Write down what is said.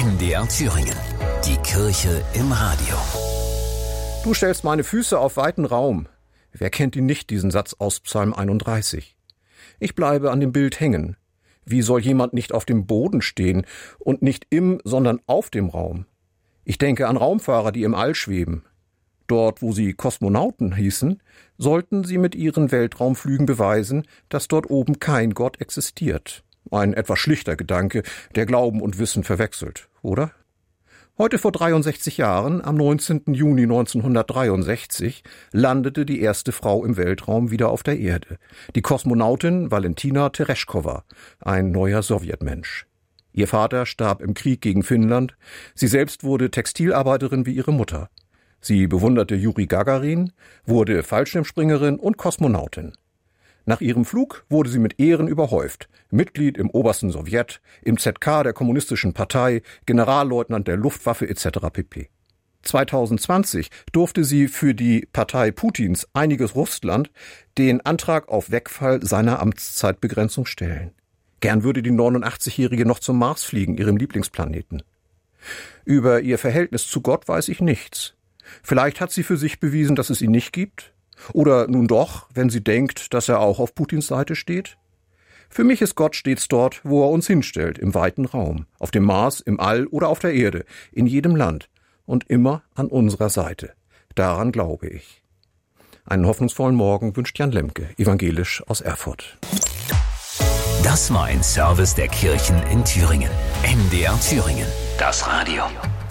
NDR Thüringen. Die Kirche im Radio. Du stellst meine Füße auf weiten Raum. Wer kennt ihn nicht, diesen Satz aus Psalm 31? Ich bleibe an dem Bild hängen. Wie soll jemand nicht auf dem Boden stehen und nicht im, sondern auf dem Raum? Ich denke an Raumfahrer, die im All schweben. Dort, wo sie Kosmonauten hießen, sollten sie mit ihren Weltraumflügen beweisen, dass dort oben kein Gott existiert. Ein etwas schlichter Gedanke, der Glauben und Wissen verwechselt, oder? Heute vor 63 Jahren, am 19. Juni 1963, landete die erste Frau im Weltraum wieder auf der Erde. Die Kosmonautin Valentina Tereshkova, ein neuer Sowjetmensch. Ihr Vater starb im Krieg gegen Finnland. Sie selbst wurde Textilarbeiterin wie ihre Mutter. Sie bewunderte Juri Gagarin, wurde Fallschirmspringerin und Kosmonautin. Nach ihrem Flug wurde sie mit Ehren überhäuft. Mitglied im obersten Sowjet, im ZK der Kommunistischen Partei, Generalleutnant der Luftwaffe etc. pp. 2020 durfte sie für die Partei Putins, Einiges Russland, den Antrag auf Wegfall seiner Amtszeitbegrenzung stellen. Gern würde die 89-Jährige noch zum Mars fliegen, ihrem Lieblingsplaneten. Über ihr Verhältnis zu Gott weiß ich nichts. Vielleicht hat sie für sich bewiesen, dass es ihn nicht gibt. Oder nun doch, wenn sie denkt, dass er auch auf Putins Seite steht? Für mich ist Gott stets dort, wo er uns hinstellt, im weiten Raum, auf dem Mars, im All oder auf der Erde, in jedem Land und immer an unserer Seite. Daran glaube ich. Einen hoffnungsvollen Morgen wünscht Jan Lemke, evangelisch aus Erfurt. Das war ein Service der Kirchen in Thüringen. NDR Thüringen, das Radio.